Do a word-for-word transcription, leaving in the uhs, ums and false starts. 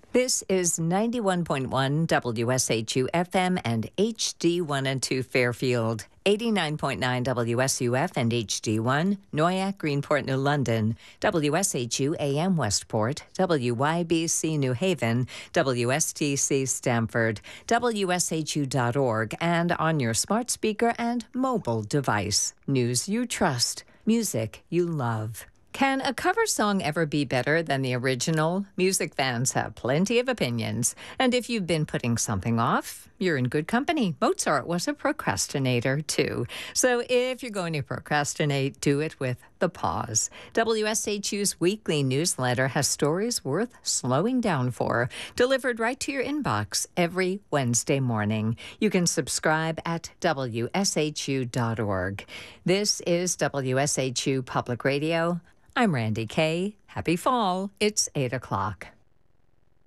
This is ninety-one point one W S H U F M and H D one and two Fairfield, eighty-nine point nine W S U F and H D one, Noyak, Greenport, New London, W S H U A M Westport, W Y B C New Haven, W S T C Stamford, W S H U dot org, and on your smart speaker and mobile device. News you trust, music you love. Can a cover song ever be better than the original? Music fans have plenty of opinions. And if you've been putting something off, you're in good company. Mozart was a procrastinator, too. So if you're going to procrastinate, do it with The Pause. W S H U's weekly newsletter has stories worth slowing down for, delivered right to your inbox every Wednesday morning. You can subscribe at W S H U dot org. This is W S H U Public Radio. I'm Randy Kay. Happy fall. It's eight o'clock.